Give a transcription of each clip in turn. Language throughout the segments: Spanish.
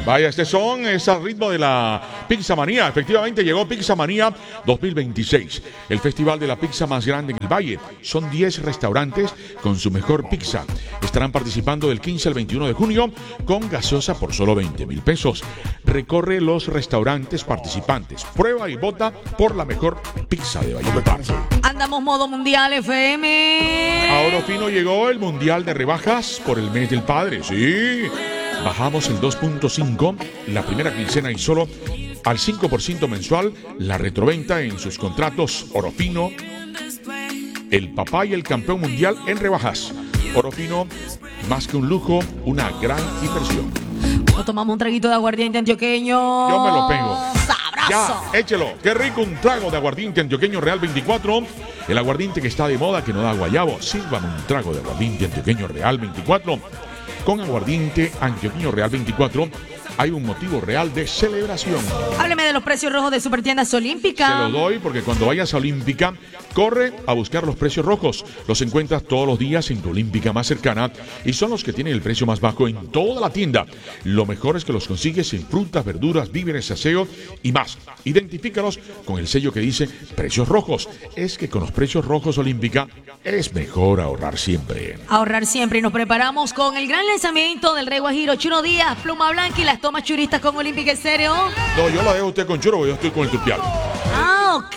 Vaya, este son, es al ritmo de la Pizza Manía. Efectivamente llegó Pizza Manía 2026, el festival de la pizza más grande en el Valle. Son 10 restaurantes con su mejor pizza. Estarán participando del 15 al 21 de junio con gaseosa por solo 20,000 pesos. Recorre los restaurantes participantes. Prueba y vota por la mejor pizza de Valledupar. Andamos modo mundial FM. A Orofino llegó el mundial de rebajas por el mes del padre. Sí. Bajamos el 2.5 la primera quincena y solo al 5% mensual la retroventa en sus contratos. Orofino, el papá y el campeón mundial en rebajas. Orofino, más que un lujo, una gran inversión. Nos tomamos un traguito de aguardiente antioqueño. Yo me lo pego. ¡Sabroso! Ya, échelo. Qué rico un trago de aguardiente antioqueño Real 24. El aguardiente que está de moda, que no da guayabo. Sírvame un trago de aguardiente antioqueño Real 24. Con aguardiente antioqueño Real 24 hay un motivo real de celebración. Hábleme de los precios rojos de Supertiendas Olímpica. Se lo doy porque cuando vayas a Olímpica, corre a buscar los precios rojos. Los encuentras todos los días en tu Olímpica más cercana y son los que tienen el precio más bajo en toda la tienda. Lo mejor es que los consigues en frutas, verduras, víveres, aseo y más. Identifícalos con el sello que dice precios rojos. Es que con los precios rojos Olímpica es mejor ahorrar siempre. Ahorrar siempre, y nos preparamos con el gran lanzamiento del Rey Guajiro, Churo Díaz, Pluma Blanca y las tomas churistas con Olímpica Estéreo. No, yo la dejo a usted con Churo, porque yo estoy con el tupial. Ah, ok.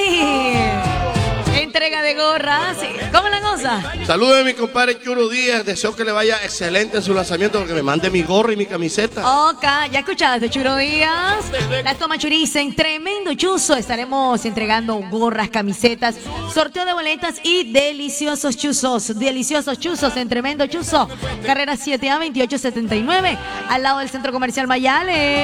Entrega de gorras. Sí. ¿Cómo la cosa? Saludos a mi compadre Churo Díaz. Deseo que le vaya excelente en su lanzamiento, porque me mande mi gorra y mi camiseta. Ok, ya escuchaste, Churo Díaz. Las tomas churistas en tremendo chuzo. Estaremos entregando gorras, camisetas, sorteo de boletas y deliciosos chuzos. Deliciosos chuzos en tremendo chuzo. Carrera 7A 2879, al lado del Centro Comercial Mayales.